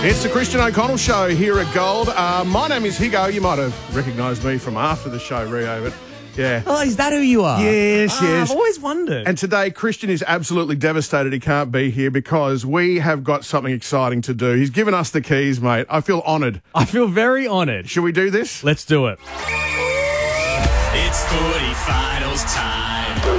It's the Christian O'Connell Show here at Gold. My name is Higo. You might have recognised me from after the show, Rio, but yeah. Oh, is that who you are? Yes. I've always wondered. And today, Christian is absolutely devastated he can't be here because we have got something exciting to do. He's given us the keys, mate. I feel honoured. I feel very honoured. Should we do this? Let's do it. It's footy finals time.